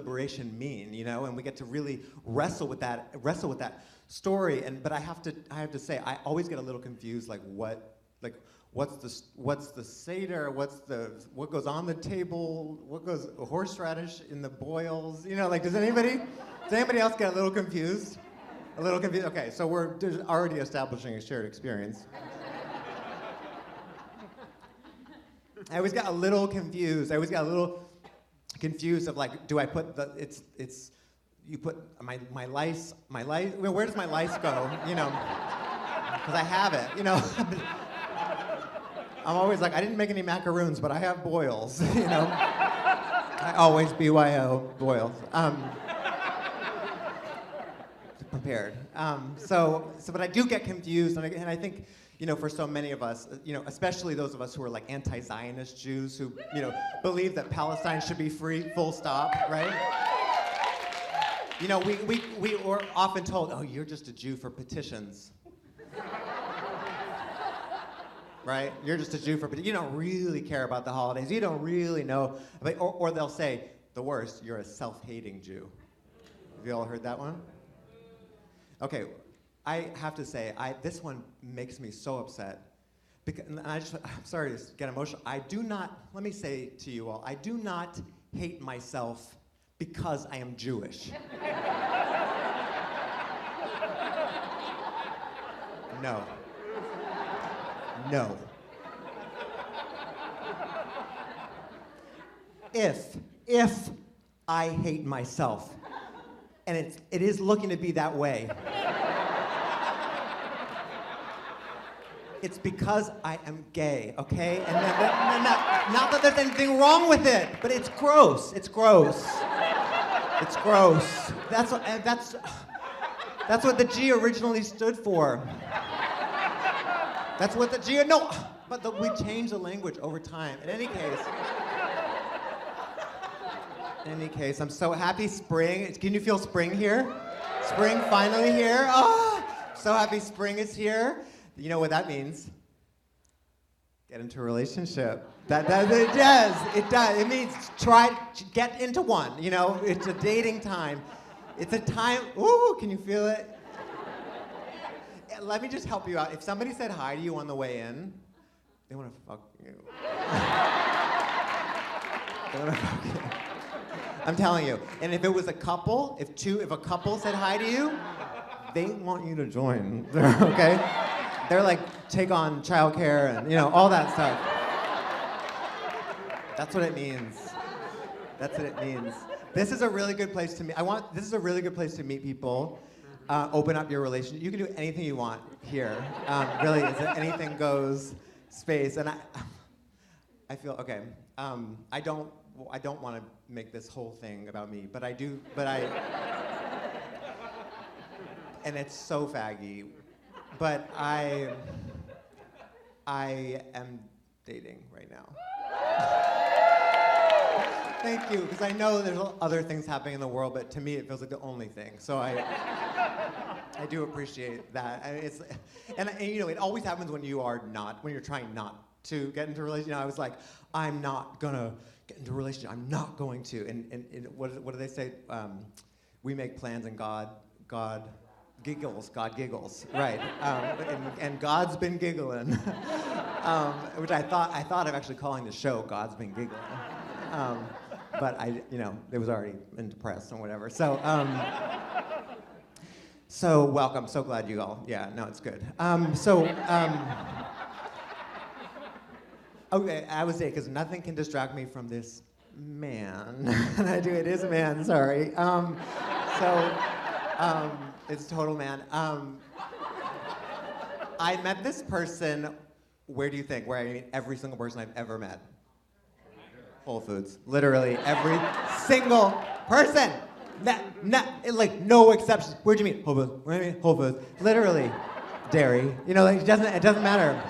liberation mean, you know? And we get to really wrestle with that story. But I have to say, I always get a little confused, what's the Seder? What goes on the table? What goes horseradish in the boils? You know, like, does anybody else get a little confused? A little confused? Okay, so we're already establishing a shared experience. I always got a little confused. of like, do I put you put my lice, where does my lice go? You know, because I have it, you know. I'm always like, I didn't make any macaroons, but I have boils, you know. I always BYO boils. Prepared. But I do get confused, and I think, you know, for so many of us, you know, especially those of us who are like anti-Zionist Jews who, you know, believe that Palestine should be free, full stop, right? You know, we were often told, oh, you're just a Jew for petitions. Right? You're just a Jew for petitions. You don't really care about the holidays. You don't really know. Or they'll say, the worst, you're a self-hating Jew. Have you all heard that one? Okay, I have to say, this one makes me so upset. I'm sorry to get emotional. Let me say to you all, I do not hate myself because I am Jewish. No. If I hate myself, and it is looking to be that way, it's because I am gay, okay? And not that there's anything wrong with it, but it's gross. It's gross. It's gross. That's what the G originally stood for. That's what the G. No, but we changed the language over time. In any case, I'm so happy. Spring. Can you feel spring here? Spring finally here. Oh, so happy spring is here. You know what that means? Get into a relationship. It does. It means get into one. You know, it's a dating time. It's a time. Ooh, can you feel it? Let me just help you out. If somebody said hi to you on the way in, they want to fuck you. They want to fuck you. I'm telling you. And if it was a couple, if a couple said hi to you, they want you to join. Okay? They're like, take on childcare and, you know, all that stuff. That's what it means. That's what it means. This is a really good place to meet. This is a really good place to meet people. Open up your relationship. You can do anything you want here. Really, it's an anything goes space. And I feel okay. I don't want to make this whole thing about me, but I do. And it's so faggy. But I am dating right now. Thank you, because I know there's other things happening in the world, but to me it feels like the only thing. So I do appreciate that. And you know, it always happens when you're trying not to get into a relationship. You know, I was like, I'm not gonna get into a relationship. I'm not going to. And what do they say? We make plans and God giggles. God giggles. Right. And God's been giggling, which I thought of actually calling the show God's Been Giggling. But it was already in the press and whatever. So welcome. So glad you all. Yeah, no, it's good. Okay, I would say because nothing can distract me from this man. And it is a man. Sorry. It's a total man. I met this person. Where do you think? Where I meet every single person I've ever met. Whole Foods. Literally every single person. Like no exceptions. Where'd you meet? Whole Foods. Where'd you meet? Whole Foods. Literally. Dairy. You know, like it doesn't matter.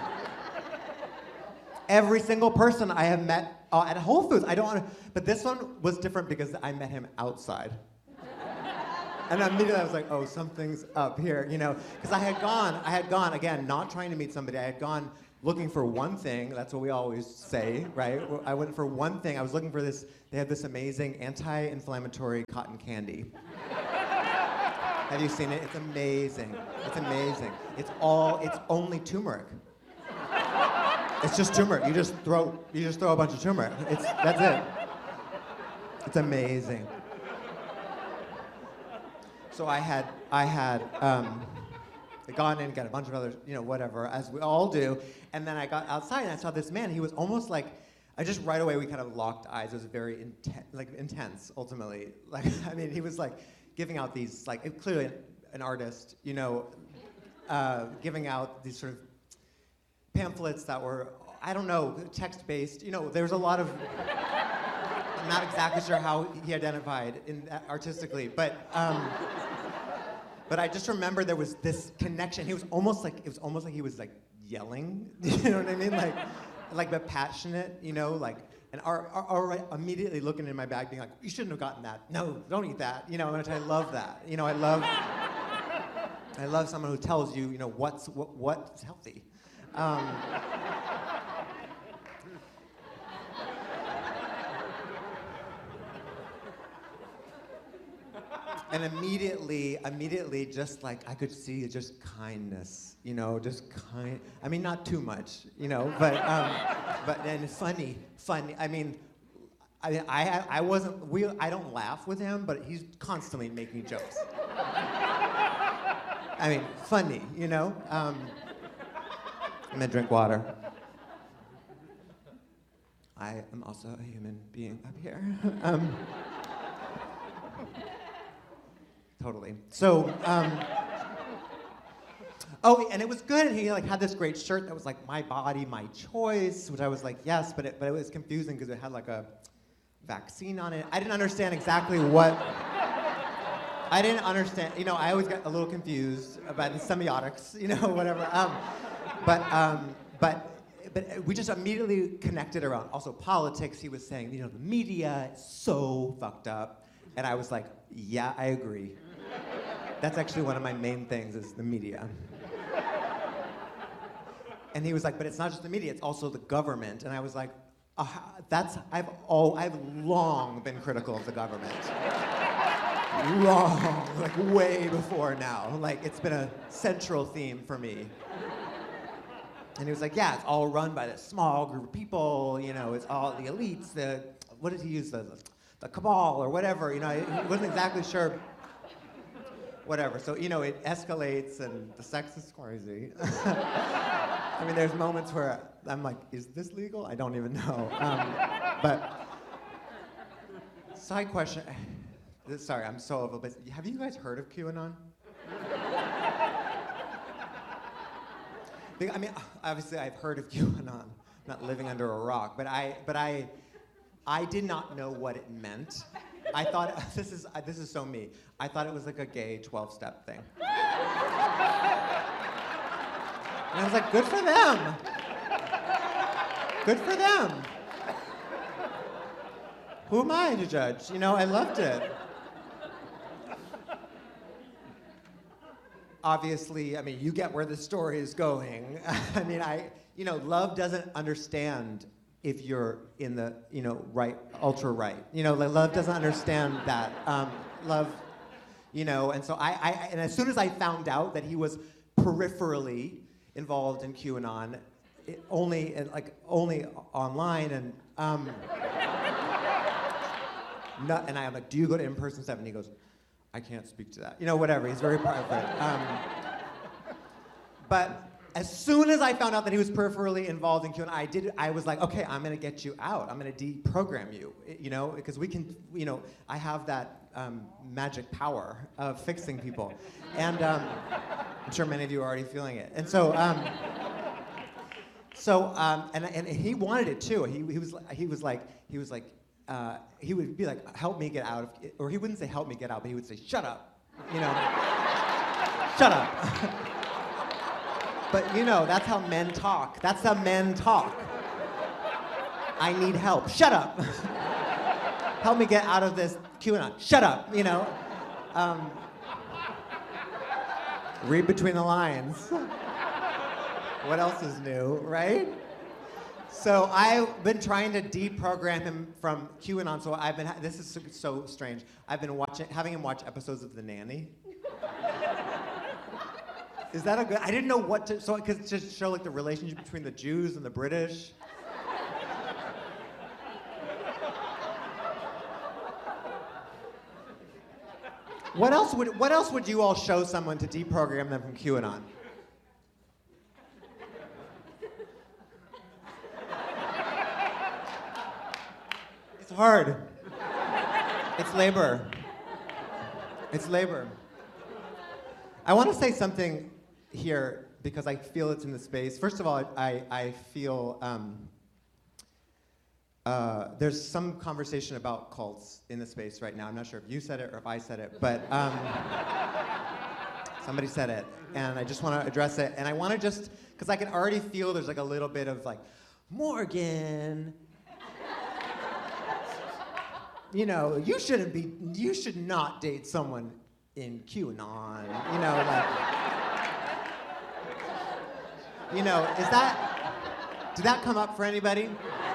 Every single person I have met at Whole Foods. But this one was different because I met him outside. And immediately I was like, oh, something's up here, you know, because I had gone, again, not trying to meet somebody, I had gone looking for one thing. That's what we always say, right? I went for one thing. I was looking for this. They have this amazing anti-inflammatory cotton candy. Have you seen it? It's amazing. It's amazing. It's only turmeric. It's just turmeric. You just throw a bunch of turmeric. That's it. It's amazing. So I had gone in and got a bunch of other, whatever, as we all do. And then I got outside and I saw this man. He was almost like, right away we kind of locked eyes. It was very intense, ultimately. Like, I mean, he was like giving out these, like, clearly an artist, giving out these sort of pamphlets that were, I don't know, text-based. There was a lot of, I'm not exactly sure how he identified artistically, but I just remember there was this connection. It was almost like he was like yelling, you know what I mean? Like but passionate, and immediately looking in my bag being like, you shouldn't have gotten that. No, don't eat that. And I love that. I love someone who tells you, what's healthy. And immediately, just like I could see just kindness, I mean, not too much, but and funny. I mean, I don't laugh with him, but he's constantly making jokes. I mean, funny, I'm gonna drink water. I am also a human being up here. Totally. So, and it was good. He had this great shirt that was like "My Body, My Choice," which I was like, yes, but it was confusing because it had like a vaccine on it. I didn't understand exactly what. I didn't understand. I always get a little confused about the semiotics. Whatever. But we just immediately connected around also politics. He was saying, the media is so fucked up, and I was like, yeah, I agree. That's actually one of my main things is the media. And he was like, but it's not just the media, it's also the government. And I was like, I've long been critical of the government. Long, like way before now. Like it's been a central theme for me. And he was like, yeah, it's all run by this small group of people, it's all the elites, what did he use, the cabal or whatever, he wasn't exactly sure. Whatever, so, it escalates and the sex is crazy. I mean, there's moments where I'm like, is this legal? I don't even know. But, side question, sorry, I'm so over, but have you guys heard of QAnon? I mean, obviously I've heard of QAnon. I'm not living under a rock, but I did not know what it meant. I thought, this is so me. I thought it was like a gay 12-step thing. And I was like, good for them. Good for them. Who am I to judge? I loved it. Obviously, I mean, you get where the story is going. I mean, love doesn't understand if you're in the, right, ultra right. Love doesn't understand that. Love, and so and as soon as I found out that he was peripherally involved in QAnon, only online, and and I'm like, do you go to in-person stuff? And he goes, I can't speak to that. Whatever, he's very private. But as soon as I found out that he was peripherally involved in QAnon, I was like, okay, I'm gonna get you out. I'm gonna deprogram you, because we can, I have that magic power of fixing people. And I'm sure many of you are already feeling it. And so, and he wanted it too. He would be like, help me get out of, or he wouldn't say help me get out, but he would say, shut up, shut up. But that's how men talk. That's how men talk. I need help. Shut up. Help me get out of this QAnon. Shut up, Read between the lines. What else is new, right? So I've been trying to deprogram him from QAnon. So I've been. This is so strange. I've been having him watch episodes of The Nanny. Is that a good? I didn't know what to. So because just show like the relationship between the Jews and the British. What else would you all show someone to deprogram them from QAnon? It's hard. It's labor. It's labor. I want to say something here because I feel it's in the space. First of all, I feel there's some conversation about cults in the space right now. I'm not sure if you said it or if I said it, but somebody said it, and I just want to address it. And I want to just, because I can already feel there's like a little bit of like, Morgan, you know, you should not date someone in QAnon, you know, like, you know, did that come up for anybody?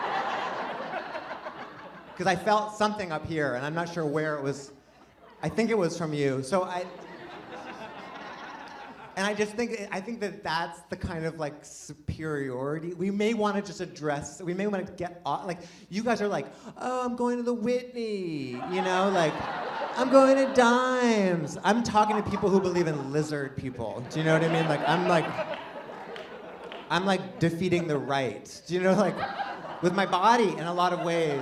Because I felt something up here, and I'm not sure where it was. I think it was from you. I just think that that's the kind of like superiority we may want to just address. We may want to get off. Like you guys are like, oh, I'm going to the Whitney, you know, like I'm going to Dimes. I'm talking to people who believe in lizard people. Do you know what I mean? Like I'm like defeating the right. Do you know, like with my body in a lot of ways.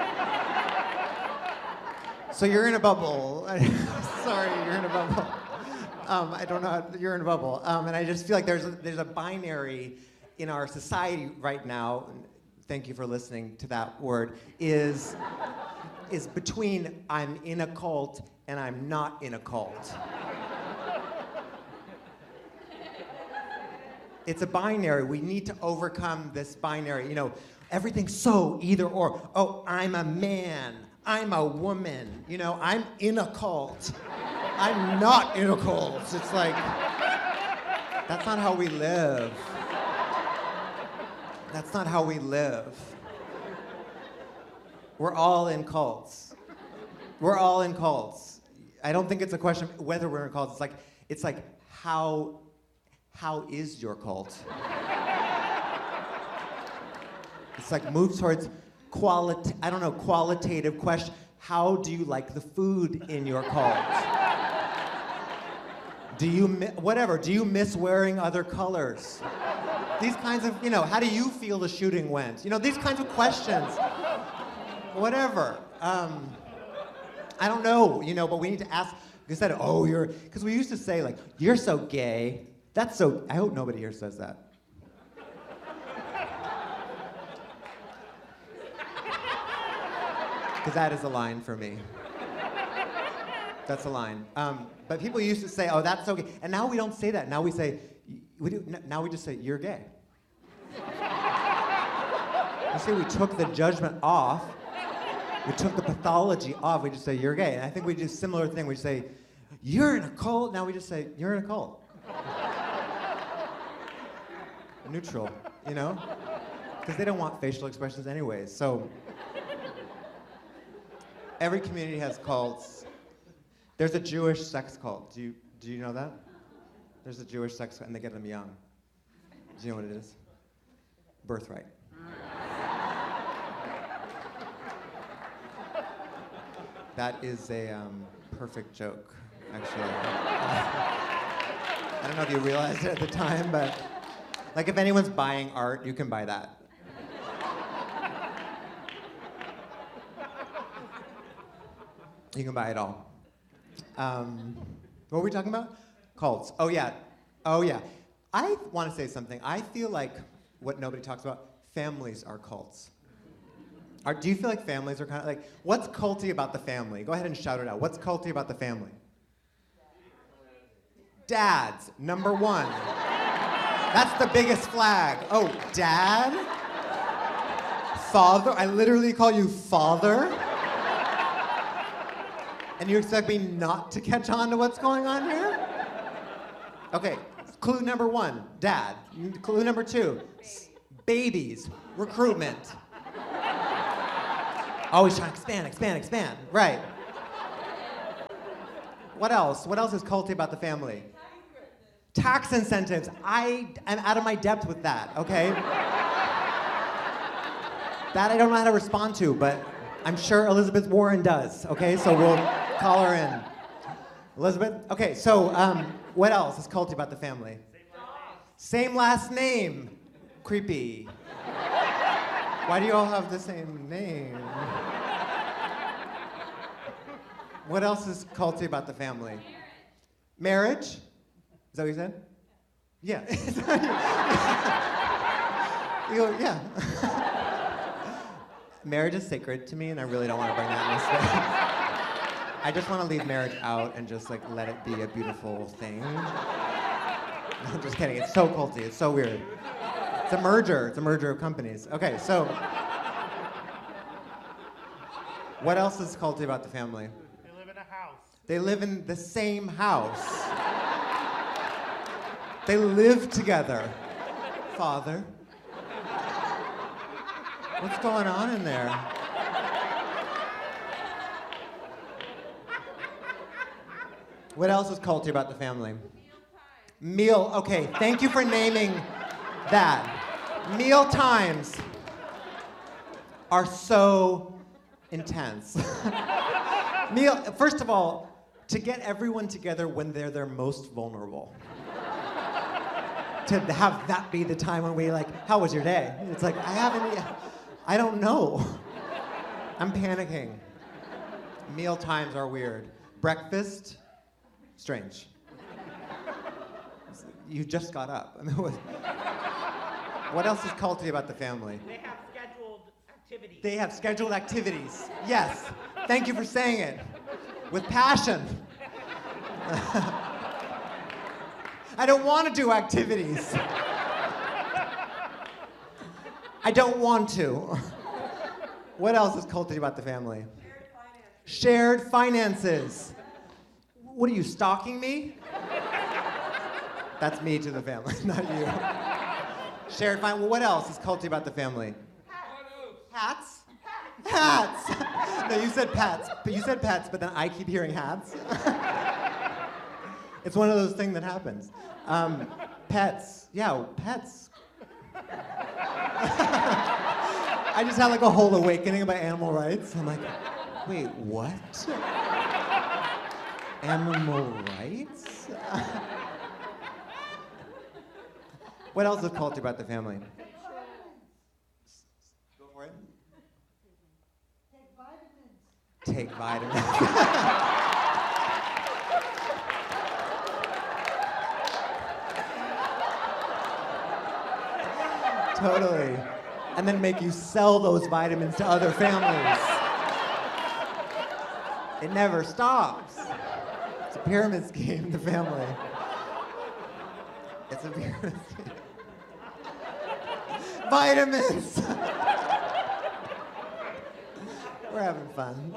So you're in a bubble. Sorry, you're in a bubble. I don't know. You're in a bubble, and I just feel like there's a binary in our society right now. And thank you for listening to that word. Is between I'm in a cult and I'm not in a cult. It's a binary. We need to overcome this binary. You know, everything's so either or. Oh, I'm a man. I'm a woman. You know, I'm in a cult. I'm not in a cult. It's like, that's not how we live. That's not how we live. We're all in cults. We're all in cults. I don't think it's a question of whether we're in cults. It's like how is your cult? It's like move towards qualitative question. How do you like the food in your cult? Do you miss wearing other colors? These kinds of, you know, how do you feel the shooting went? You know, these kinds of questions. Whatever. I don't know, you know, but we need to ask, instead of, because we used to say, like, you're so gay. That's so, I hope nobody here says that. Because that is a line for me. That's a line. But people used to say, oh, that's so gay. And now we don't say that. Now we say, now we just say, you're gay. You see, we took the judgment off. We took the pathology off. We just say, you're gay. And I think we do a similar thing. We say, you're in a cult. Now we just say, you're in a cult. Neutral, you know? Because they don't want facial expressions anyways. So every community has cults. There's a Jewish sex cult. Do you know that? There's a Jewish sex cult, and they get them young. Do you know what it is? Birthright. That is a perfect joke, actually. I don't know if you realized it at the time, but like if anyone's buying art, you can buy that. You can buy it all. What were we talking about? Cults. Oh yeah. I want to say something. I feel like what nobody talks about, families are cults. Do you feel like families are kind of like, what's culty about the family? Go ahead and shout it out. What's culty about the family? Dads, number one. That's the biggest flag. Oh, dad? Father? I literally call you father? And you expect me not to catch on to what's going on here? Okay, Clue number 1, dad. Clue number 2, babies, recruitment. Always trying to expand. Right. What else? What else is culty about the family? Tax incentives. I am out of my depth with that, okay? That I don't know how to respond to, but I'm sure Elizabeth Warren does, okay? So we'll call her in. Elizabeth? Okay, so what else is culty about the family? Same last name. Creepy. Why do you all have the same name? What else is culty about the family? Marriage? Is that what you said? Yeah. You go, yeah. Marriage is sacred to me, and I really don't want to bring that in this way. I just want to leave marriage out and just like let it be a beautiful thing. No, I'm just kidding. It's so culty. It's so weird. It's a merger. It's a merger of companies. Okay, so what else is culty about the family? They live in a house. They live in the same house. They live together. Father. What's going on in there? What else is culty about the family? Meal, okay, thank you for naming that. Meal times are so intense. First of all, to get everyone together when they're their most vulnerable. To have that be the time when we like, how was your day? It's like, I don't know. I'm panicking. Meal times are weird. Breakfast, strange. You just got up. I mean, what else is culty about the family? They have scheduled activities. They have scheduled activities. Yes. Thank you for saying it. With passion. I don't want to do activities. I don't want to. What else is culty about the family? Shared finances. What are you, stalking me? That's me to the family, not you. Shared finances. Well, what else is culty about the family? Hats. Hats. No, you said pets. But you said pets, but then I keep hearing hats. It's one of those things that happens. Pets. Yeah, pets. I just had like a whole awakening about animal rights. I'm like, wait, what? Animal rights? What else is culty about the family? Go for it. Take vitamins. Totally. And then make you sell those vitamins to other families. It never stops. It's a pyramid scheme, the family. It's a pyramid scheme. Vitamins! We're having fun.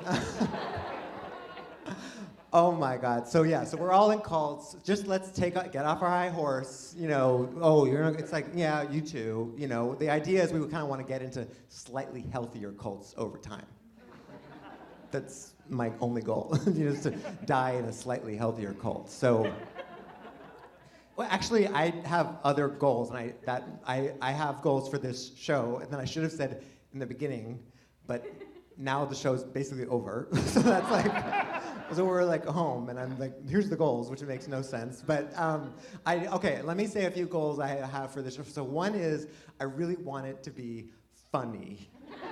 Oh my God. So yeah, so we're all in cults. Just let's get off our high horse. You know, it's like, yeah, you too. You know, the idea is we would kind of want to get into slightly healthier cults over time. That's my only goal, is to die in a slightly healthier cult. So, well, actually, I have other goals, and I have goals for this show, and then I should have said in the beginning, but now the show's basically over. So that's like, so we're like home, and I'm like, here's the goals, which makes no sense. But okay, let me say a few goals I have for this show. So one is, I really want it to be funny.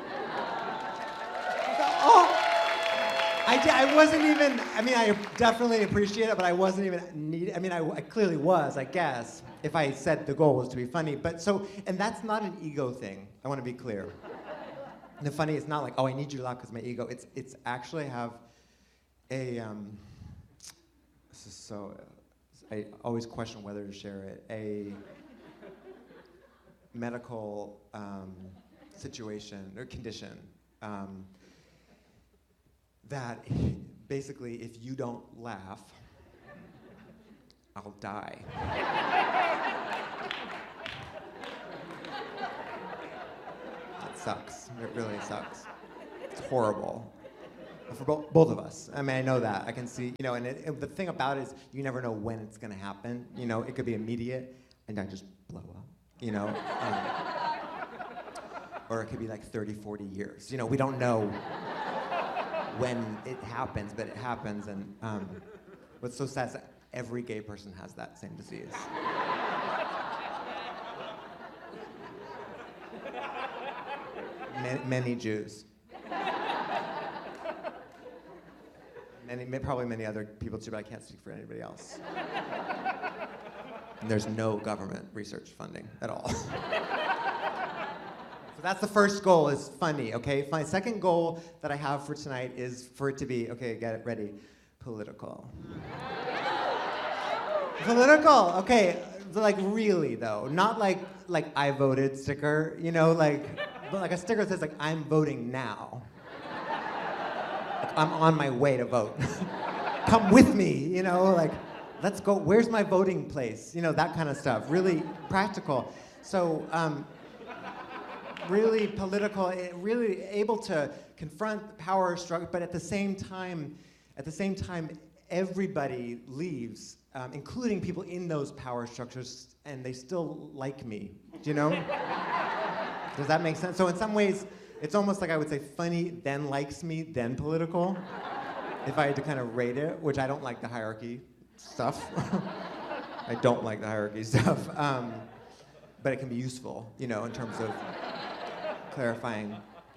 I wasn't even, I definitely appreciate it, but I wasn't even I clearly was, I guess, if I said the goal was to be funny. But so, and that's not an ego thing, I want to be clear. The funny is not like, oh, I need you to laugh because my ego. It's actually have a, this is so, I always question whether to share it, a medical situation or condition that basically if you don't laugh, I'll die. It sucks. It really sucks. It's horrible. For both of us. I mean, I know that. I can see, the thing about it is you never know when it's going to happen. It could be immediate and I just blow up, or it could be like 30, 40 years. We don't know when it happens, but it happens. And what's so sad is that every gay person has that same disease. Many Jews. Probably many other people too, but I can't speak for anybody else. And there's no government research funding at all. So that's the first goal, is funny, okay? My second goal that I have for tonight is for it to be, okay, get it ready, political. Political, okay, like really though, not like I voted sticker, but like a sticker that says like I'm voting now. I'm on my way to vote. Come with me, let's go, where's my voting place? That kind of stuff, really practical. So, really political, really able to confront the power struggle, but at the same time, everybody leaves, including people in those power structures, and they still like me, Does that make sense? So in some ways, it's almost like I would say funny, then likes me, then political. If I had to kind of rate it, which I don't like the hierarchy stuff. I don't like the hierarchy stuff. But it can be useful, in terms of clarifying.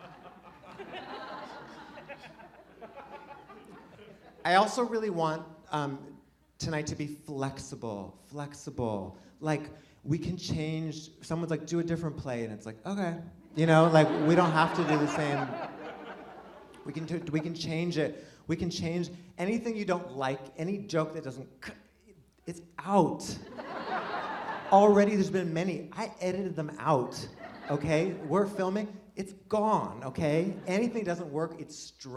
I also really want tonight to be flexible. Like, we can change, someone's like, do a different play, and it's like, okay. We don't have to do the same. We can change it. We can change anything you don't like, any joke that doesn't, it's out. Already there's been many. I edited them out, okay? We're filming, it's gone, okay? Anything doesn't work, it's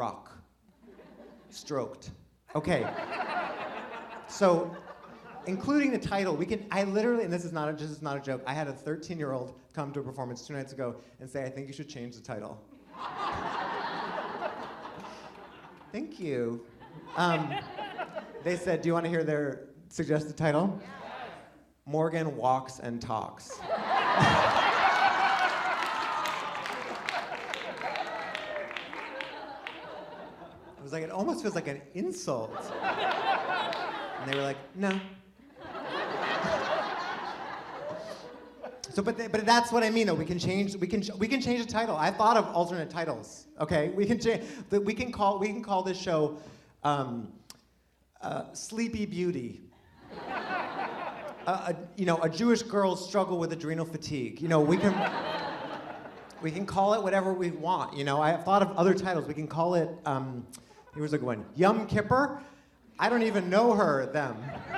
stroked. Okay. So, including the title, I literally, and this is not a joke, I had a 13-year-old come to a performance 2 nights ago and say, I think you should change the title. Thank you. They said, do you want to hear their suggested title? Yes. Morgan Walks and Talks. I was like, it almost feels like an insult. And they were like, no. So, but that's what I mean, though. We can change the title. I thought of alternate titles. Okay, we can call this show Sleepy Beauty. A Jewish girl's struggle with adrenal fatigue. We can call it whatever we want. I have thought of other titles. We can call it. Here's a good one. Yom Kippur. I don't even know them.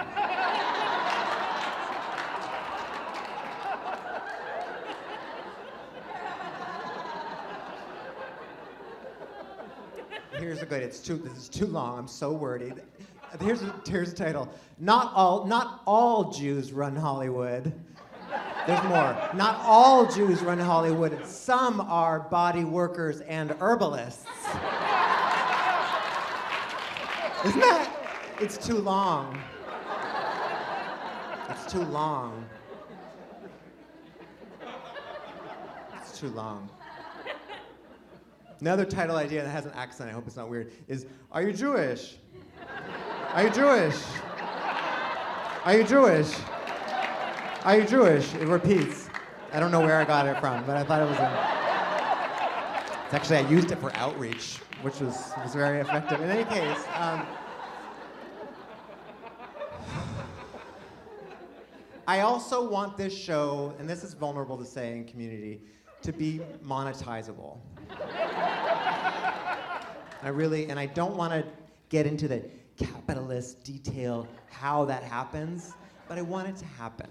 Here's a good. This is too long. I'm so wordy. Here's a title. Not all Jews run Hollywood. There's more. Not all Jews run Hollywood. Some are body workers and herbalists. Isn't that? It's too long. It's too long. It's too long. Another title idea that has an accent, I hope it's not weird, is, Are you Jewish? Are you Jewish? Are you Jewish? Are you Jewish? It repeats. I don't know where I got it from, but I thought it was it's actually, I used it for outreach, which was very effective. In any case, I also want this show, and this is vulnerable to say in Community, to be monetizable. I don't want to get into the capitalist detail how that happens, but I want it to happen.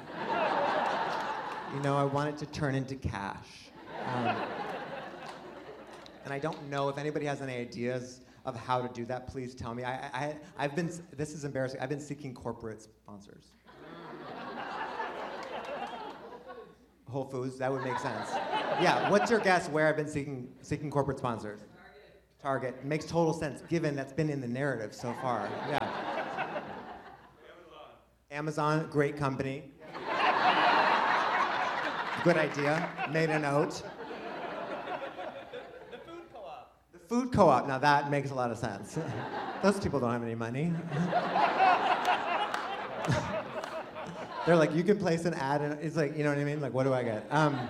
I want it to turn into cash. And I don't know if anybody has any ideas of how to do that, please tell me. I've been, this is embarrassing, I've been seeking corporate sponsors. Whole Foods, that would make sense. Yeah, what's your guess where I've been seeking corporate sponsors? Target. Makes total sense, given that's been in the narrative so far. Yeah. Amazon, great company. Good idea. Made a note. The food co-op. The food co-op. Now that makes a lot of sense. Those people don't have any money. They're like, you can place an ad, and it's like, you know what I mean? Like, what do I get?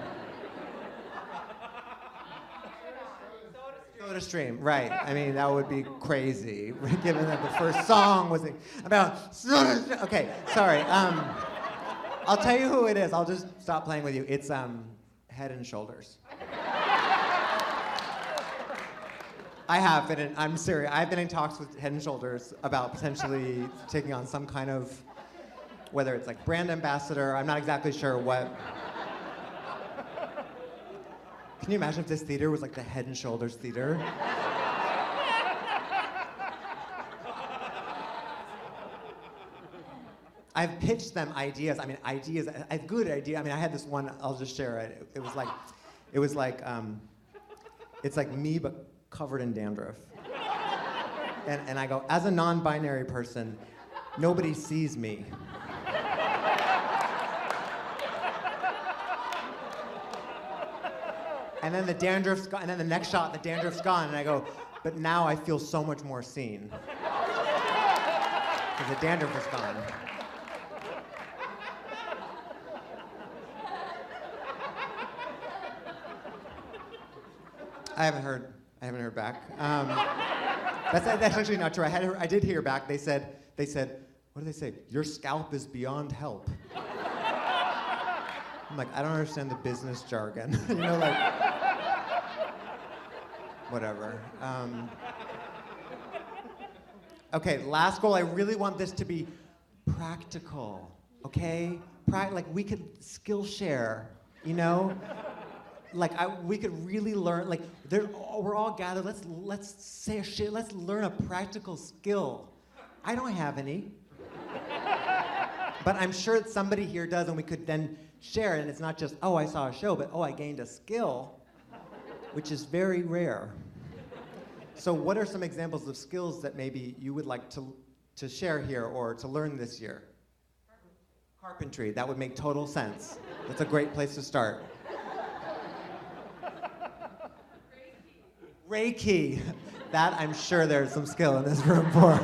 SodaStream, right. I mean, that would be crazy, given that the first song was about SodaStream. Okay, sorry. I'll tell you who it is. I'll just stop playing with you. It's Head and Shoulders. I have been in, I'm serious. I've been in talks with Head and Shoulders about potentially taking on some kind of, whether it's like brand ambassador, I'm not exactly sure what. Can you imagine if this theater was like the Head and Shoulders theater? I've pitched them ideas. I mean, ideas, a good idea. I mean, I had this one, I'll just share it. It was like, it's like me, but covered in dandruff. And I go, as a non-binary person, nobody sees me. And then the dandruff's gone, and then the next shot, the dandruff's gone, and I go, but now I feel so much more seen. Because the dandruff is gone. I haven't heard back. That's actually not true. I did hear back. They said, what did they say? Your scalp is beyond help. I'm like, I don't understand the business jargon. You know, like, whatever. Okay, last goal. I really want this to be practical, okay? Like, we could skill share, you know? Like, we could really learn, like, we're all gathered, let's say a shit, let's learn a practical skill. I don't have any. But I'm sure that somebody here does, and we could then share it, and it's not just, oh, I saw a show, but oh, I gained a skill, which is very rare. So what are some examples of skills that maybe you would like to share here or to learn this year? Carpentry, that would make total sense. That's a great place to start. Reiki. That I'm sure there's some skill in this room for.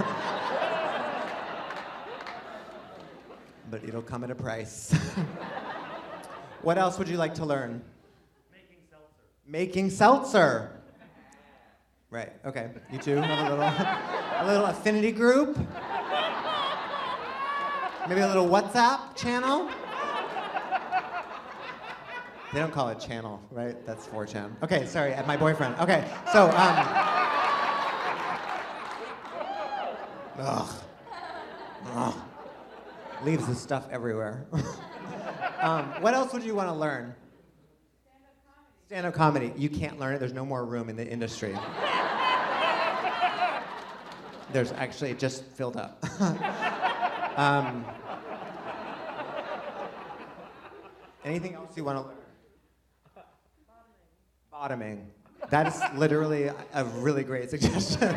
But it'll come at a price. What else would you like to learn? Making seltzer. Making seltzer. Right, okay. You two have a little affinity group? Maybe a little WhatsApp channel? They don't call it channel, right? That's 4chan. Okay, sorry, my boyfriend. Okay, so, leaves his stuff everywhere. What else would you want to learn? Stand-up comedy. You can't learn it. There's no more room in the industry. There's actually, it just filled up. Anything else you want to learn? Bottoming. That is literally a really great suggestion.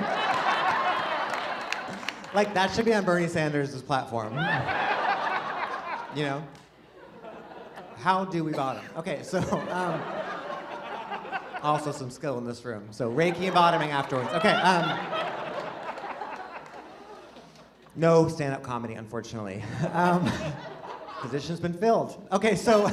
Like, that should be on Bernie Sanders' platform. You know? How do we bottom? Okay, so, also some skill in this room. So Reiki and bottoming afterwards. Okay, no stand-up comedy, unfortunately. Position's been filled. Okay, so,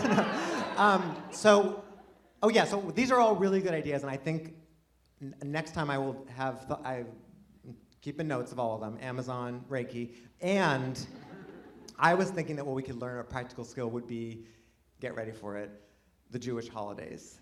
oh yeah, so these are all really good ideas, and I think next time I will have, I'm keeping notes of all of them, Amazon, Reiki, and I was thinking that what we could learn, a practical skill would be, get ready for it, the Jewish holidays.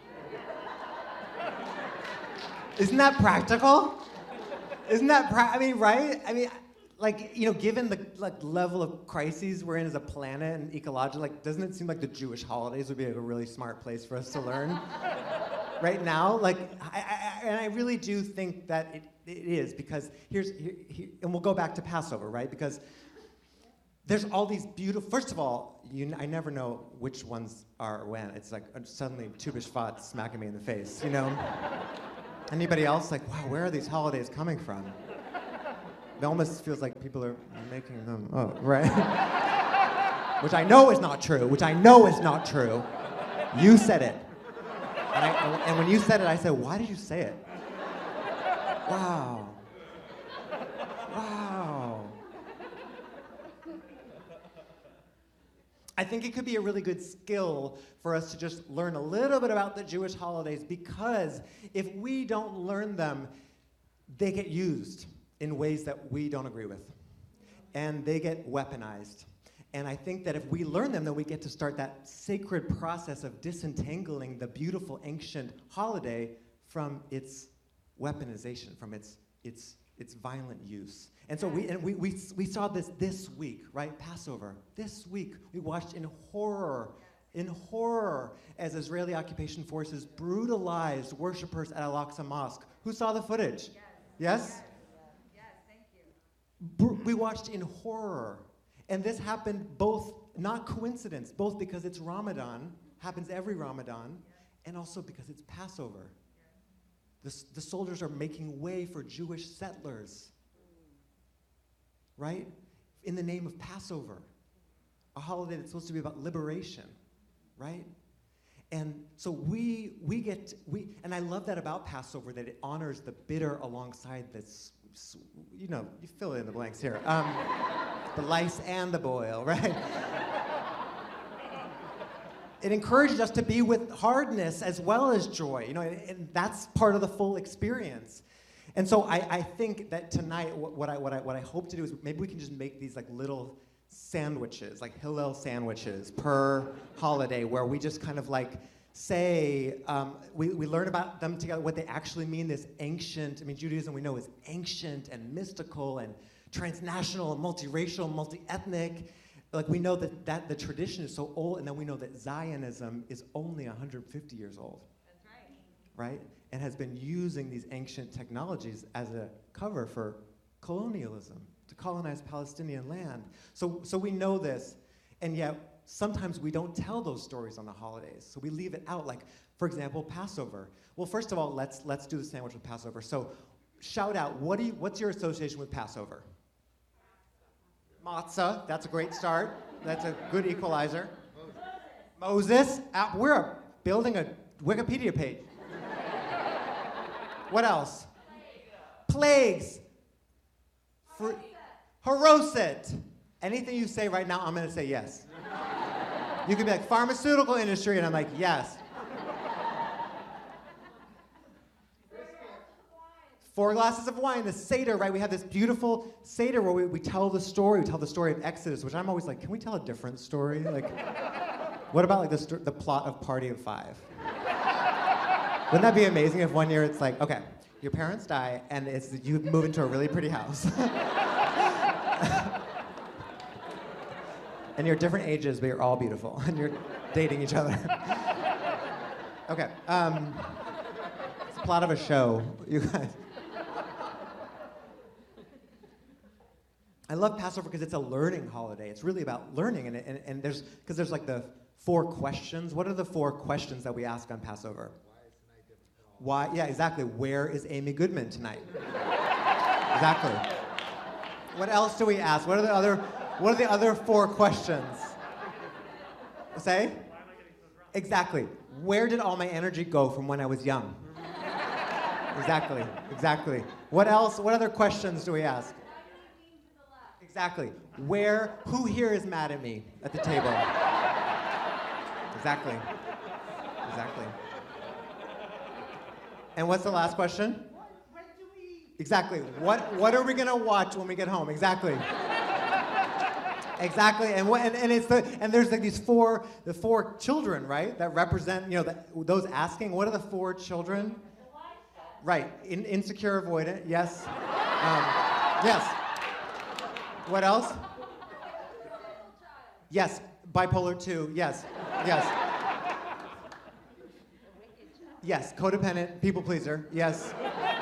Isn't that practical? Isn't that, I mean, right? I mean, like, you know, given the level of crises we're in as a planet and ecological, like, doesn't it seem like the Jewish holidays would be a really smart place for us to learn? right now. Like, and I really do think that it is, because and we'll go back to Passover, right? Because there's all these beautiful, first of all, I never know which ones are when. It's like suddenly Tu B'Shvat smacking me in the face, you know? Anybody else like, wow, where are these holidays coming from? It almost feels like people are making them up, right? Which I know is not true, You said it. And when you said it, I said, why did you say it? Wow. Wow. I think it could be a really good skill for us to just learn a little bit about the Jewish holidays, because if we don't learn them, they get used in ways that we don't agree with. And they get weaponized. And I think that if we learn them, then we get to start that sacred process of disentangling the beautiful ancient holiday from its weaponization, from its violent use. And so we saw this week, right? Passover. This week, we watched in horror, as Israeli occupation forces brutalized worshipers at Al-Aqsa Mosque. Who saw the footage? Yes? Yes, thank you. We watched in horror. And this happened both, not coincidence, both because it's Ramadan, happens every Ramadan, and also because it's Passover. The soldiers are making way for Jewish settlers, right? In the name of Passover, a holiday that's supposed to be about liberation, right? And so and I love that about Passover, that it honors the bitter alongside this, you fill in the blanks here. The lice and the boil, right? It encourages us to be with hardness as well as joy, and that's part of the full experience. And so I think that tonight, what I hope to do is maybe we can just make these like little sandwiches, like Hillel sandwiches per holiday, where we just kind of like say, we learn about them together, what they actually mean, this ancient, Judaism we know is ancient and mystical and transnational and multiracial, multi-ethnic. Like, we know that the tradition is so old, and then we know that Zionism is only 150 years old. That's right. Right? And has been using these ancient technologies as a cover for colonialism, to colonize Palestinian land. So we know this, and yet sometimes we don't tell those stories on the holidays. So we leave it out, like, for example, Passover. Well, first of all, let's do the sandwich with Passover. So shout out, what's your association with Passover? Matzah, that's a great start. That's a good equalizer. Moses, we're building a Wikipedia page. What else? Plagues. Haroset. Anything you say right now, I'm going to say yes. You could be like, pharmaceutical industry, and I'm like, yes. 4 glasses of wine, the Seder, right? We have this beautiful Seder where we tell the story. We tell the story of Exodus, which I'm always like, can we tell a different story? Like, what about like the plot of Party of Five? Wouldn't that be amazing if one year it's like, okay, your parents die, and you move into a really pretty house. And you're different ages, but you're all beautiful, and you're dating each other. Okay, it's the plot of a show, you guys. I love Passover because it's a learning holiday. It's really about learning, and there's like the 4 questions. What are the 4 questions that we ask on Passover? Why? Yeah, exactly. Where is Amy Goodman tonight? Exactly. What else do we ask? What are the other 4 questions? Say? Why am I getting so drunk? Exactly. Where did all my energy go from when I was young? Exactly. What else? What other questions do we ask? Exactly. Who here is mad at me at the table? Exactly. And what's the last question? When do we? Exactly. What are we gonna watch when we get home? Exactly. And there's like the 4 children, right? That represent, those asking. What are the 4 children? Right. Insecure, avoidant. Yes. Yes. What else? Yes. Bipolar 2. Yes. Yes, codependent, people pleaser, yes.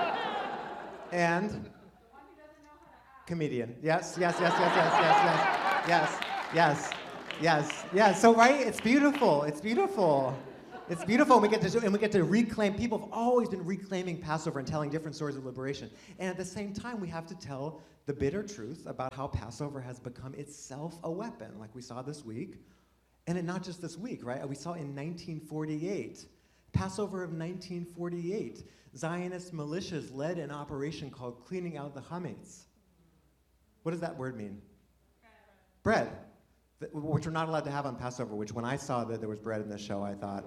And comedian. Yes, yes, yes, yes, yes, yes, yes, yes, yes, yes. So right, it's beautiful. It's beautiful. It's beautiful, and we get to reclaim. People have always been reclaiming Passover and telling different stories of liberation. And at the same time, we have to tell the bitter truth about how Passover has become itself a weapon, like we saw this week. And not just this week, right? We saw in 1948, Passover of 1948, Zionist militias led an operation called cleaning out the chametz. What does that word mean? Bread. Which we're not allowed to have on Passover, which when I saw that there was bread in this show, I thought,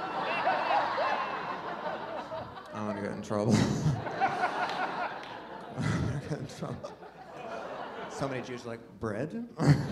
I want to get in trouble. I want to get in trouble. So many Jews are like, bread?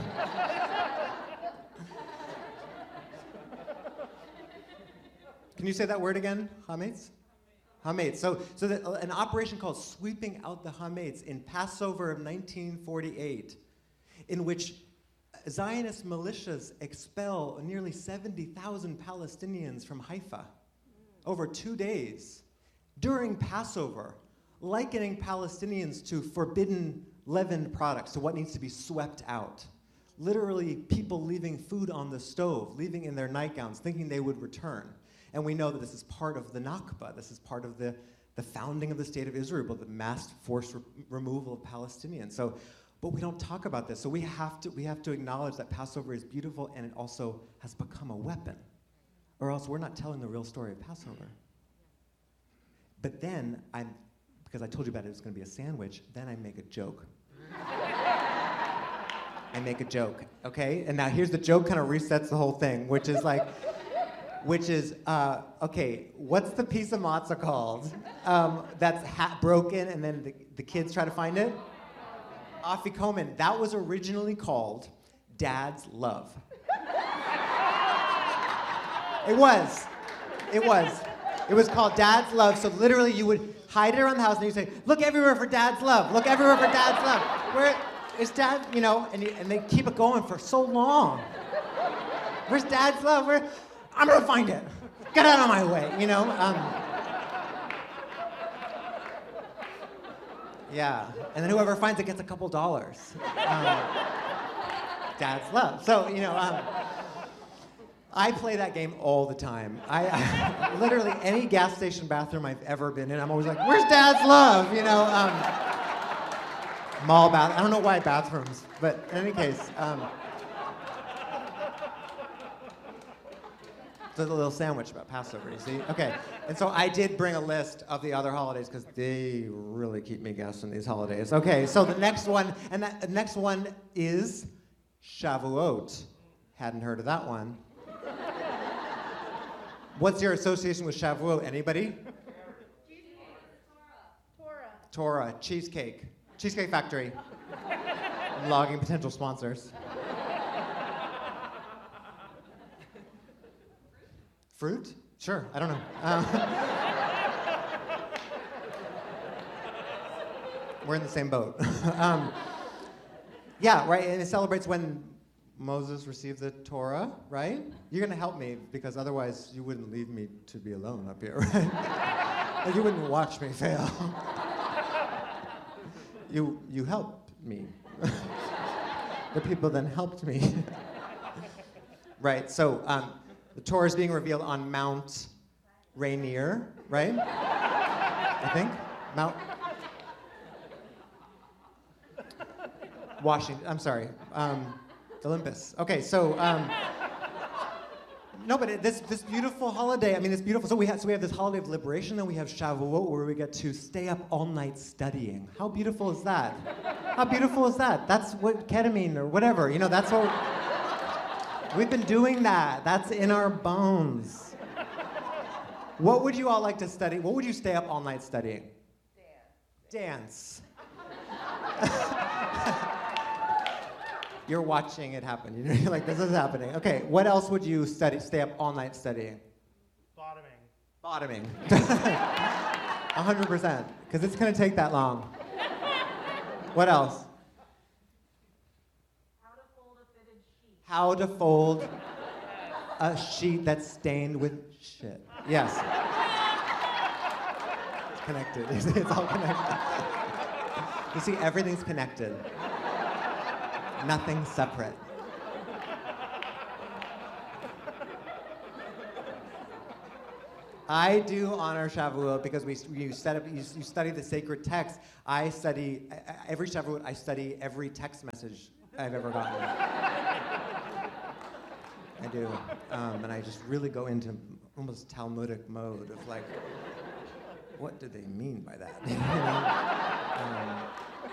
Can you say that word again? Hametz? Hametz. So an operation called Sweeping Out the Hametz in Passover of 1948, in which Zionist militias expel nearly 70,000 Palestinians from Haifa over 2 days during Passover, likening Palestinians to forbidden leavened products, to what needs to be swept out. Literally, people leaving food on the stove, leaving in their nightgowns, thinking they would return. And we know that this is part of the Nakba. This is part of the founding of the State of Israel, the mass forced removal of Palestinians. So, but we don't talk about this. So we have to acknowledge that Passover is beautiful, and it also has become a weapon, or else we're not telling the real story of Passover. But then because I told you about it was going to be a sandwich. Then I make a joke. I make a joke, okay? And now here's the joke. Kind of resets the whole thing, which is okay, what's the piece of matzah called that's broken and then the kids try to find it? Afikomen. That was originally called Dad's Love. It was called Dad's Love. So literally you would hide it around the house and you'd say, look everywhere for Dad's love. Look everywhere for Dad's love. Where is Dad, and they keep it going for so long. Where's Dad's love? I'm gonna find it. Get out of my way, Yeah, and then whoever finds it gets a couple dollars. Dad's love. So, I play that game all the time. I literally, any gas station bathroom I've ever been in, I'm always like, where's Dad's love? Mall bath, I don't know why bathrooms, but in any case, it's a little sandwich about Passover, you see? Okay, and so I did bring a list of the other holidays because they really keep me guessing these holidays. Okay, so the next one, the next one is Shavuot. Hadn't heard of that one. What's your association with Shavuot? Anybody? Torah, cheesecake. Cheesecake Factory. I'm logging potential sponsors. Fruit? Sure, I don't know. We're in the same boat. Yeah, right, and it celebrates when Moses received the Torah, right? You're gonna help me, because otherwise you wouldn't leave me to be alone up here, right? Like you wouldn't watch me fail. You helped me. The people then helped me. Right, so the Torah is being revealed on Mount Rainier, right? I think? Mount Washington, I'm sorry. Olympus. Okay, so no, but this beautiful holiday. I mean, it's beautiful. So we have this holiday of liberation, and we have Shavuot, where we get to stay up all night studying. How beautiful is that? How beautiful is that? That's what ketamine or whatever. That's what we've been doing. That's in our bones. What would you all like to study? What would you stay up all night studying? Dance. You're watching it happen. You're like, this is happening. Okay, what else would you stay up all night studying? Bottoming. 100%, because it's going to take that long. What else? How to fold a sheet that's stained with shit. Yes. connected. It's all connected. You see, everything's connected. Nothing separate. I do honor Shavuot because you study the sacred text. I study every Shavuot. I study every text message I've ever gotten. I do, and I just really go into almost Talmudic mode of like, what do they mean by that? You know?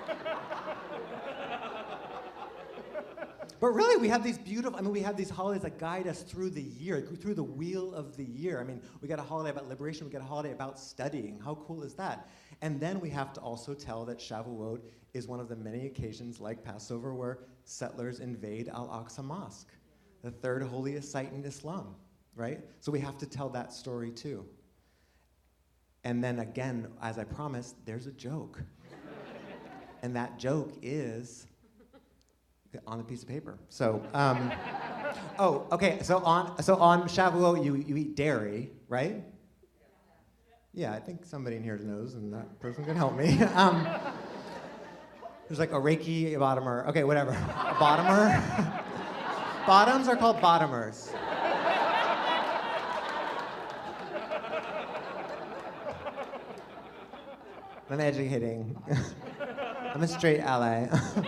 But really, we have these beautiful, we have these holidays that guide us through the year, through the wheel of the year. We got a holiday about liberation, we got a holiday about studying. How cool is that? And then we have to also tell that Shavuot is one of the many occasions, like Passover, where settlers invade Al-Aqsa Mosque, the third holiest site in Islam, right? So we have to tell that story too. And then again, as I promised, there's a joke. And that joke is on a piece of paper. So, okay. So on Shavuot, you eat dairy, right? Yeah, I think somebody in here knows, and that person can help me. There's like a Reiki, a bottomer. Okay, whatever. A bottomer. Bottoms are called bottomers. I'm educating. I'm a straight ally.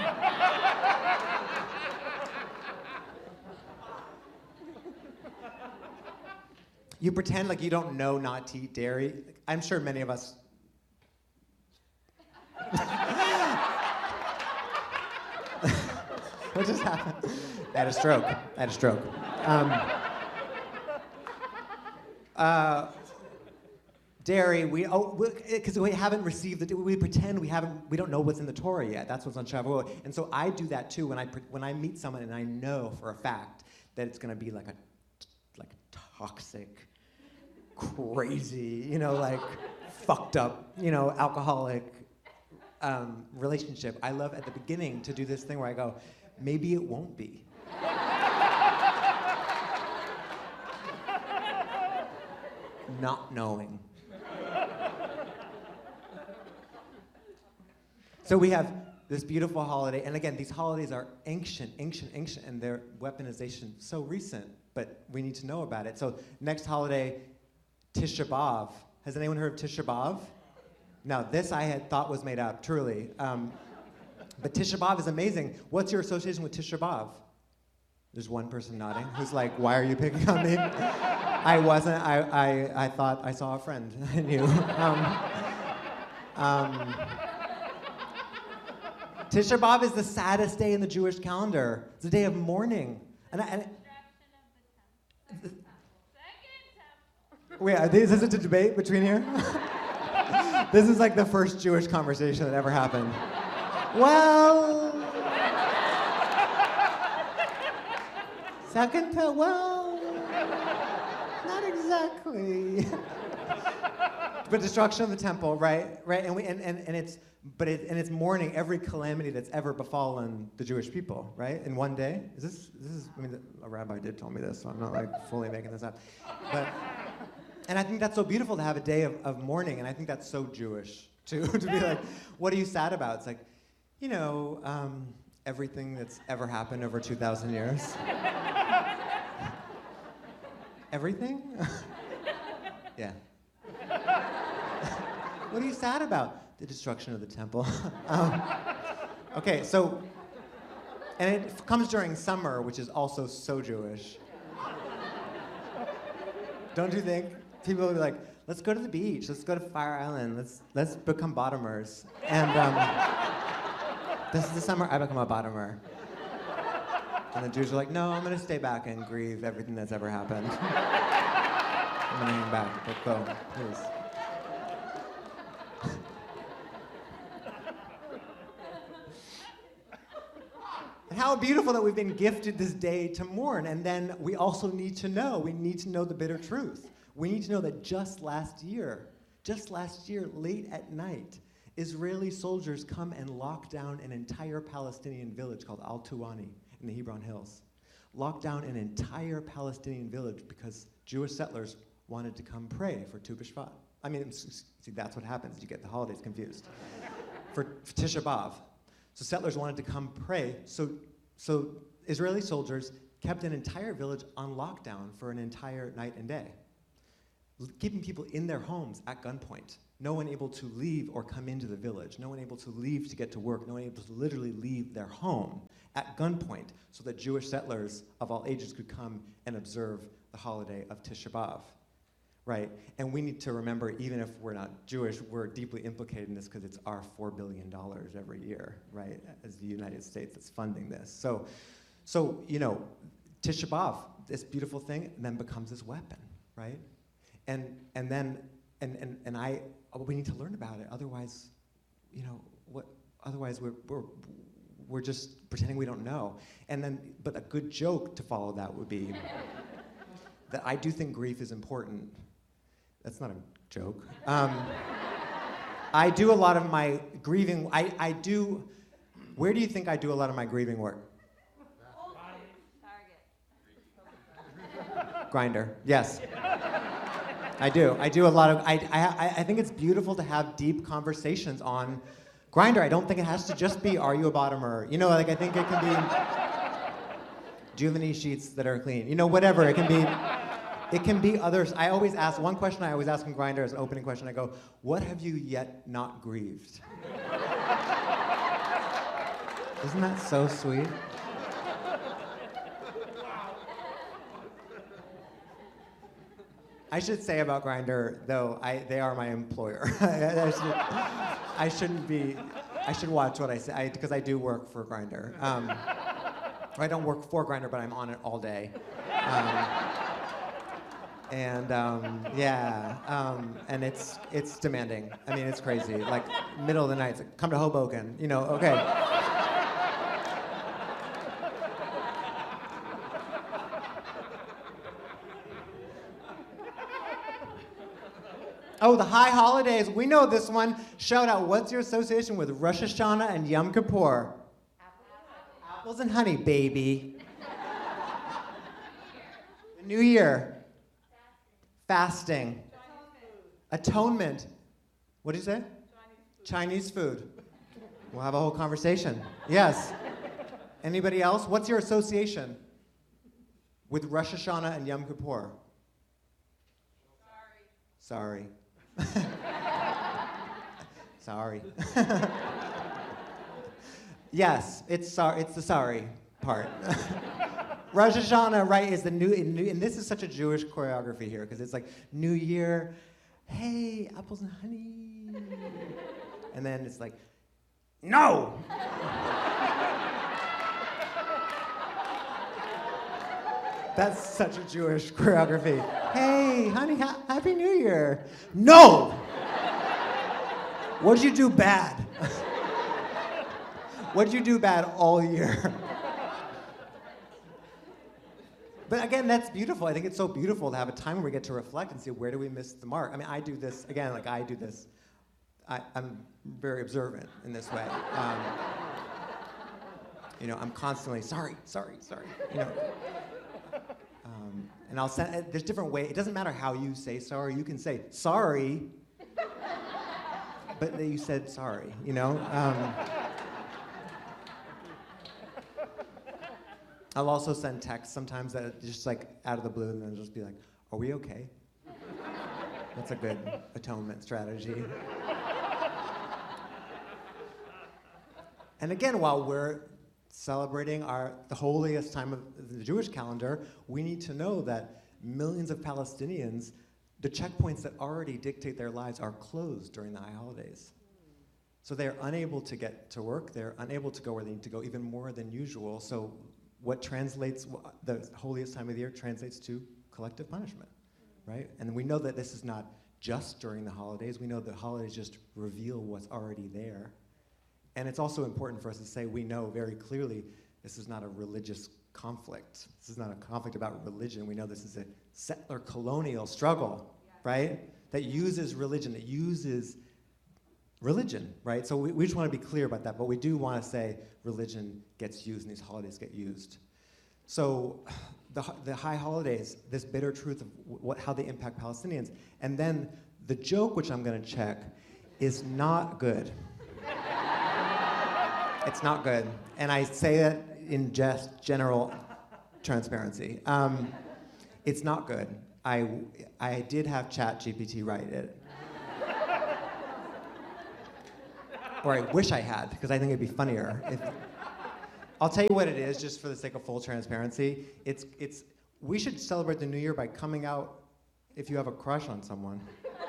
You pretend like you don't know not to eat dairy. I'm sure many of us. What just happened? I had a stroke. Dairy, because we haven't received we pretend we don't know what's in the Torah yet. That's what's on Shavuot. And so I do that too when I meet someone and I know for a fact that it's going to be like a toxic, crazy, like fucked up, alcoholic relationship. I love at the beginning to do this thing where I go, maybe it won't be. Not knowing. So we have this beautiful holiday, and again, these holidays are ancient, and their weaponization so recent, but we need to know about it. So next holiday, Tisha B'Av. Has anyone heard of Tisha B'Av? Now, this I had thought was made up, truly. But Tisha B'Av is amazing. What's your association with Tisha B'Av? There's one person nodding who's like, why are you picking on me? I wasn't. I thought I saw a friend I knew. Tisha B'Av is the saddest day in the Jewish calendar. It's a day of mourning. Wait, is this a debate between here? This is like the first Jewish conversation that ever happened. Well, not exactly. But destruction of the temple, right? And it's mourning every calamity that's ever befallen the Jewish people, right? In one day. A rabbi did tell me this, so I'm not like fully making this up. And I think that's so beautiful to have a day of mourning, and I think that's so Jewish too, to be like, what are you sad about? It's like, everything that's ever happened over 2,000 years. Everything? Yeah. What are you sad about? The destruction of the temple. Okay, so, and it comes during summer, which is also so Jewish. Don't you think? People will be like, let's go to the beach, let's go to Fire Island, let's become bottomers. And this is the summer I become a bottomer. And the Jews are like, no, I'm gonna stay back and grieve everything that's ever happened. I'm gonna hang back, let's go, please. And how beautiful that we've been gifted this day to mourn. And then we also need to know the bitter truth. We need to know that just last year, late at night, Israeli soldiers come and lock down an entire Palestinian village called Al-Tuwani in the Hebron Hills. Locked down an entire Palestinian village because Jewish settlers wanted to come pray for Tu B'Shvat. I mean, see, that's what happens. You get the holidays confused. For Tisha B'Av. So settlers wanted to come pray. So Israeli soldiers kept an entire village on lockdown for an entire night and day, keeping people in their homes at gunpoint. No one able to leave or come into the village. No one able to leave to get to work. No one able to literally leave their home at gunpoint so that Jewish settlers of all ages could come and observe the holiday of Tisha B'Av, right? And we need to remember, even if we're not Jewish, we're deeply implicated in this because it's our $4 billion every year, right? As the United States that's funding this. So Tisha B'Av, this beautiful thing, then becomes this weapon, right? And we need to learn about it. Otherwise, Otherwise, we're just pretending we don't know. But a good joke to follow that would be that I do think grief is important. That's not a joke. I do a lot of my grieving. I do. Where do you think I do a lot of my grieving work? Target. Grindr. Yes. I do a lot of, I think it's beautiful to have deep conversations on Grindr. I don't think it has to just be, are you a bottomer? I think it can be, do you have any sheets that are clean? Whatever, it can be others. I always ask, one question I always ask in Grindr as an opening question, I go, what have you yet not grieved? Isn't that so sweet? I should say about Grindr, though, they are my employer. I should watch what I say, because I do work for Grindr. I don't work for Grindr, but I'm on it all day. And it's demanding. I mean, it's crazy. Like, middle of the night, it's like, come to Hoboken, okay. Oh, the high holidays. We know this one. Shout out, what's your association with Rosh Hashanah and Yom Kippur? Apples and honey, baby. The New Year. Fasting. Atonement. What did you say? Chinese food. We'll have a whole conversation. Yes. Anybody else? What's your association with Rosh Hashanah and Yom Kippur? Sorry. Sorry. Yes, it's the sorry part. Rosh Hashanah, right, is the new, and this is such a Jewish choreography here, because it's like New Year, hey, apples and honey. And then it's like, no! That's such a Jewish choreography. Hey, honey, Happy New Year. No! What'd you do bad? What'd you do bad all year? But again, that's beautiful. I think it's so beautiful to have a time where we get to reflect and see where do we miss the mark. I mean, I do this, again, I'm very observant in this way. I'm constantly, sorry. And I'll send, there's different ways. It doesn't matter how you say sorry. You can say sorry, but then you said sorry, I'll also send texts sometimes that are just like out of the blue, and then just be like, are we okay? That's a good atonement strategy. And again, while we're celebrating the holiest time of the Jewish calendar, we need to know that millions of Palestinians, the checkpoints that already dictate their lives are closed during the high holidays. So they're unable to get to work, they're unable to go where they need to go, even more than usual. So what translates, the holiest time of the year translates to collective punishment, right? And we know that this is not just during the holidays. We know that holidays just reveal what's already there. And it's also important for us to say we know very clearly this is not a religious conflict. This is not a conflict about religion. We know this is a settler colonial struggle, right? That uses religion, right? So we just want to be clear about that, but we do want to say religion gets used and these holidays get used. So the high holidays, this bitter truth of how they impact Palestinians, and then The joke, which I'm gonna check, is not good. It's not good. And I say that in just general transparency. It's not good. I did have ChatGPT write it. Or I wish I had, because I think it'd be funnier. I'll tell you what it is, just for the sake of full transparency. We should celebrate the new year by coming out if you have a crush on someone.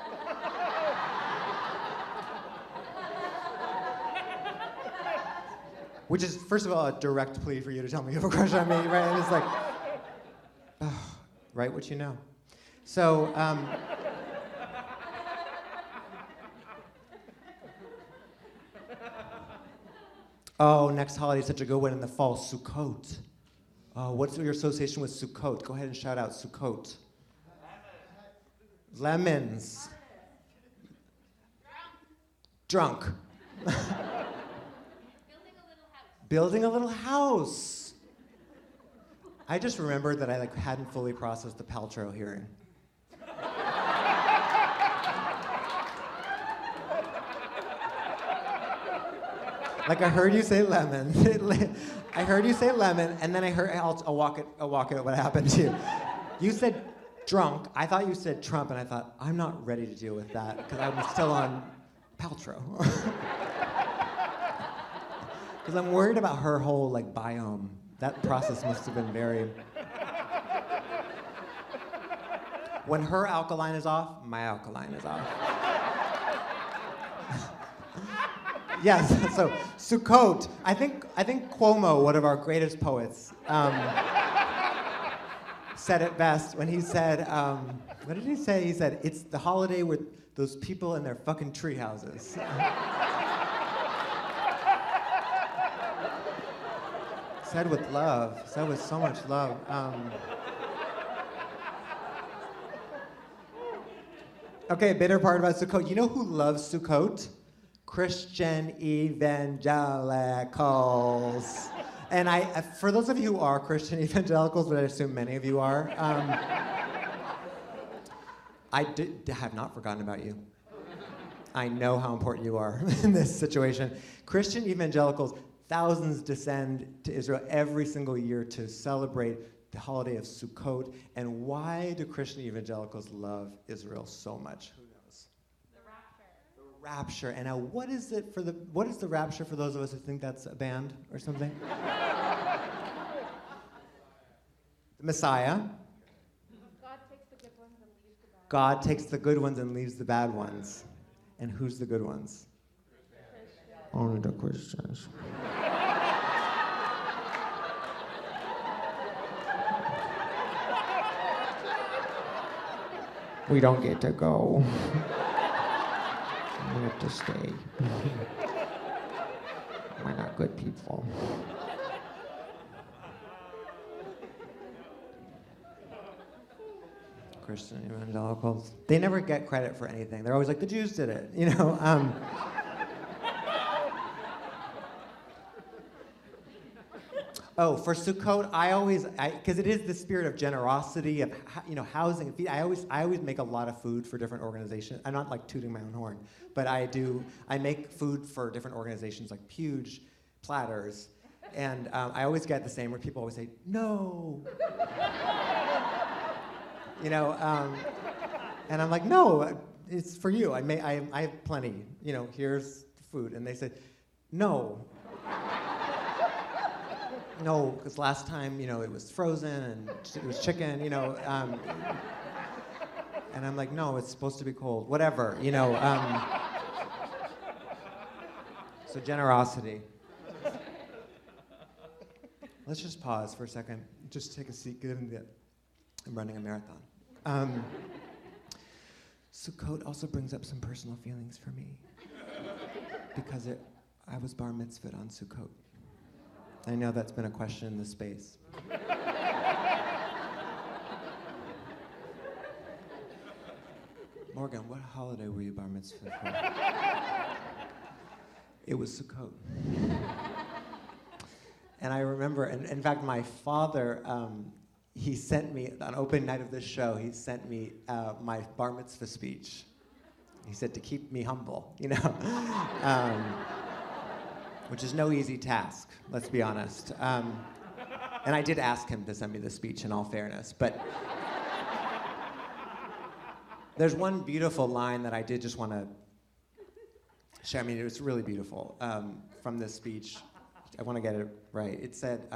Which is, first of all, a direct plea for you to tell me you have a crush on me, right? And it's like, oh, write what you know. So, oh, next holiday is such a good one in the fall, Sukkot. Oh, what's your association with Sukkot? Go ahead and shout out Sukkot. Lemons. Drunk. Building a little house. I just remembered that I hadn't fully processed the Paltrow hearing. I heard you say lemon. I heard you say lemon, and then I'll walk it what happened to you. You said drunk. I thought you said Trump, and I thought, I'm not ready to deal with that, because I'm still on Paltrow. Because I'm worried about her whole biome. That process must have been very... When her alkaline is off, my alkaline is off. Yes, so Sukkot. I think Cuomo, one of our greatest poets, said it best when he said, what did he say? He said, it's the holiday with those people in their fucking tree houses. Said with love, said with so much love. Okay, bitter part about Sukkot. You know who loves Sukkot? Christian evangelicals. And for those of you who are Christian evangelicals, but I assume many of you are, I have not forgotten about you. I know how important you are in this situation. Christian evangelicals, thousands descend to Israel every single year to celebrate the holiday of Sukkot. And why do Christian evangelicals love Israel so much? Who knows? The rapture. The rapture. And now, what is the rapture for those of us who think that's a band or something? The Messiah. God takes the good ones and leaves the bad. God takes the good ones and leaves the bad ones. And who's the good ones? Only the Christians. We don't get to go. We have to stay. We're not good people. Christian evangelicals. They never get credit for anything. They're always like, the Jews did it, you know? Oh, for Sukkot, because it is the spirit of generosity, of housing and feed. I always make a lot of food for different organizations. I'm not tooting my own horn, but I make food for different organizations, huge platters, and I always get the same where people always say no, and I'm like, no, it's for you. I have plenty. Here's the food, and they say no. No, because last time, it was frozen and it was chicken, and I'm like, no, it's supposed to be cold, whatever, So generosity. Let's just pause for a second. Just take a seat, given that I'm running a marathon. Sukkot also brings up some personal feelings for me because I was bar mitzvahed on Sukkot. I know that's been a question in the space. Morgan, what holiday were you bar mitzvah for? It was Sukkot. And I remember, and in fact, my father, he sent me, on opening night of this show, he sent me my bar mitzvah speech. He said to keep me humble, which is no easy task, let's be honest. And I did ask him to send me the speech in all fairness, but there's one beautiful line that I did just want to share. I mean, it was really beautiful from this speech. I want to get it right. It said,